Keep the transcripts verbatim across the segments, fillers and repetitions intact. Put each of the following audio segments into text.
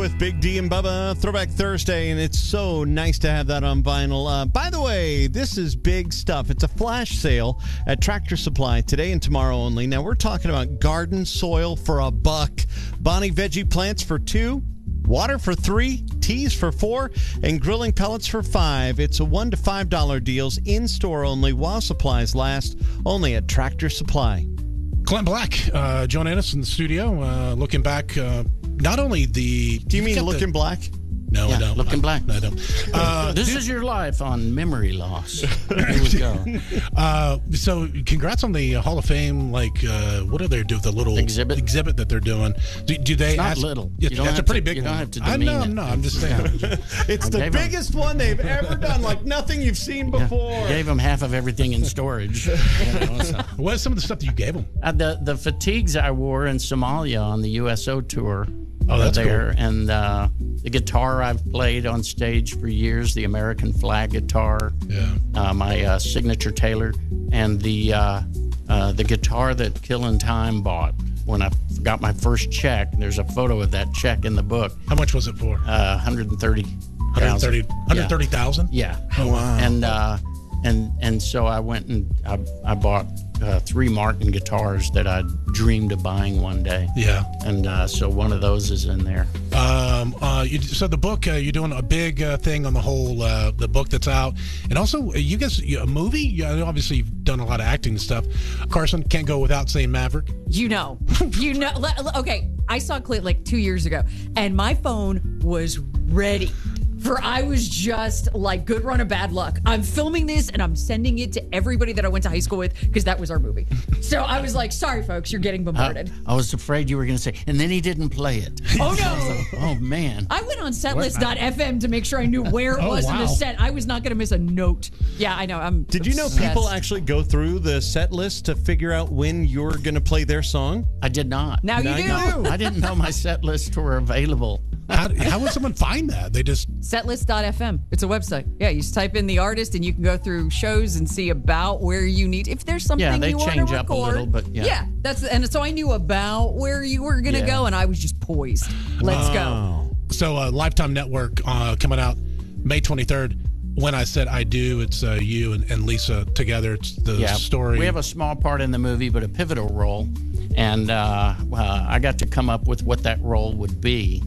with Big D and Bubba, Throwback Thursday, and it's so nice to have that on vinyl. Uh, by the way, this is big stuff. It's a flash sale at Tractor Supply today and tomorrow only. Now, we're talking about garden soil for a buck, Bonnie veggie plants for two, water for three, teas for four, and grilling pellets for five. It's a one to five dollar deals in store only while supplies last. Only at Tractor Supply. Clint Black, uh, John Ennis in the studio, uh, looking back. Uh, not only the. Do you mean Looking the, Black? No, yeah, I don't. Looking I, Black. I don't. Uh, this is your life on memory loss. Here we go. Uh, so, congrats on the Hall of Fame. Like, uh, what do they do with the little exhibit exhibit that they're doing? Do, do they? It's not ask, little. Yeah, you don't that's have a pretty to, big you one. don't have to I demean know, it. no, I'm just saying. It's the biggest them, one they've ever done. Like nothing you've seen before. Yeah, gave them half of everything in storage. You know, so. What's some of the stuff that you gave them? Uh, the the fatigues I wore in Somalia on the U S O tour. Oh, that's there, cool. And uh, the guitar I've played on stage for years, the American flag guitar, yeah, uh, my uh, signature Taylor, and the uh, uh, the guitar that Killin' Time bought when I got my first check. There's a photo of that check in the book. How much was it for? Uh, one hundred thirty thousand. one hundred thirty thousand? Yeah. Oh, wow. And uh, and and so I went and I, I bought uh, three Martin guitars that I dreamed of buying one day. Yeah. And uh, so one of those is in there. Um, uh, you, so the book, uh, you're doing a big uh, thing on the whole uh, the book that's out, and also uh, you guys you, a movie. You, obviously, you've done a lot of acting and stuff. Carson, can't go without saying Maverick. You know, you know. Okay, I saw Clint like two years ago, and my phone was ready. For I was just like, good run of bad luck. I'm filming this and I'm sending it to everybody that I went to high school with because that was our movie. So I was like, sorry, folks, you're getting bombarded. I, I was afraid you were going to say, and then he didn't play it. Oh, no. Oh, man. I went on setlist dot f m to make sure I knew where it Oh, was in wow. the set. I was not going to miss a note. Yeah, I know. I'm. Did you know obsessed. people actually go through the set list to figure out when you're going to play their song? I did not. Now you Now do. I didn't know my set lists were available. How, how would someone find that? They just setlist dot f m. It's a website. Yeah, you just type in the artist and you can go through shows and see about where you need. If there's something Yeah, they you want to change record, up a little, but yeah. yeah, that's and so I knew about where you were going to Yeah. go, and I was just poised. Let's go. so uh, Lifetime Network uh, coming out May twenty-third. When I Said I Do, it's uh, you and, and Lisa together. It's the Yeah, story. we have a small part in the movie, but a pivotal role. And uh, uh, I got to come up with what that role would be.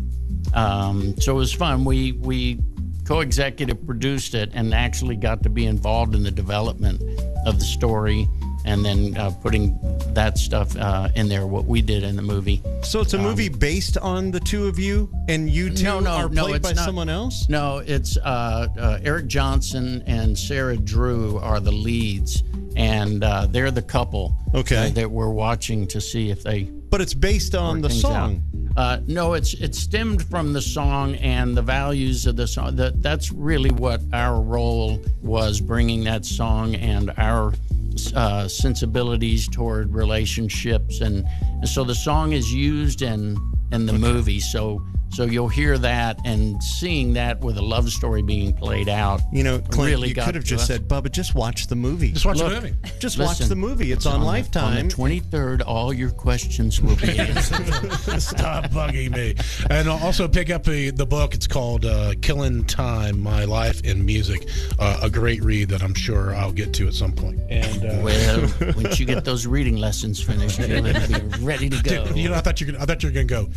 Um, so it was fun. We we co-executive produced it and actually got to be involved in the development of the story and then uh, putting that stuff uh, in there, what we did in the movie. So it's a movie um, based on the two of you, and you two no, no, are no, played it's by not. someone else? No, it's uh, uh, Eric Johnson and Sarah Drew are the leads, and uh, they're the couple Okay. uh, that we're watching to see if they But it's based on work the things song. out. Uh, no, it's it stemmed from the song and the values of the song. That that's really what our role was, bringing that song and our uh, sensibilities toward relationships, and, and so the song is used in in the movie. So so you'll hear that and seeing that with a love story being played out. You know, Clint, really you got could have to just us. said, Bubba, just watch the movie. Just watch Look, the movie. Just Listen, watch the movie. It's, on, on the- Lifetime. On the twenty-third, all your questions will be answered. Stop bugging me. And I'll also pick up the, the book. It's called uh, Killin' Time, My Life in Music. Uh, a great read that I'm sure I'll get to at some point. And uh, Well, once you get those reading lessons finished, you'll be ready to go. dude, you know, I thought you were gonna, I thought you were gonna go.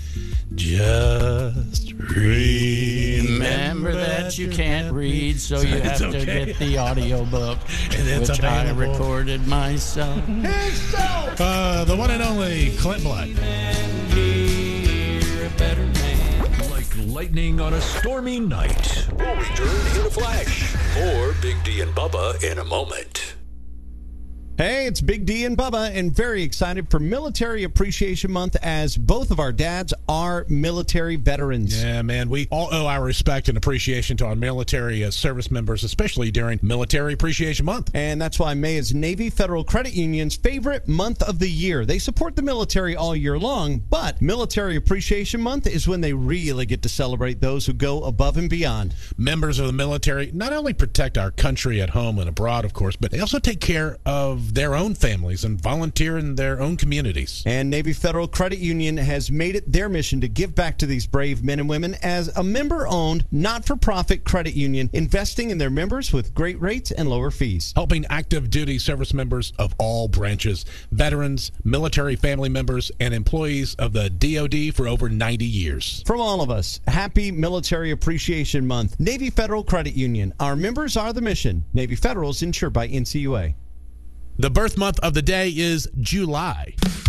Just Remember that you can't read, so you have okay. to get the audio book, And it's which I available. recorded myself. Uh, the one and only Clint Black. Like lightning on a stormy night. We'll return in a flash. More Big D and Bubba in a moment. Hey, it's Big D and Bubba, and very excited for Military Appreciation Month as both of our dads are military veterans. Yeah, man, we all owe our respect and appreciation to our military uh, service members, especially during Military Appreciation Month. And that's why May is Navy Federal Credit Union's favorite month of the year. They support the military all year long, but Military Appreciation Month is when they really get to celebrate those who go above and beyond. Members of the military not only protect our country at home and abroad, of course, but they also take care of of their own families and volunteer in their own communities. And Navy Federal Credit Union has made it their mission to give back to these brave men and women as a member-owned, not-for-profit credit union, investing in their members with great rates and lower fees. Helping active duty service members of all branches, veterans, military family members, and employees of the D O D for over ninety years. From all of us, happy Military Appreciation Month. Navy Federal Credit Union. Our members are the mission. Navy Federal is insured by N C U A. The birth month of the day is July.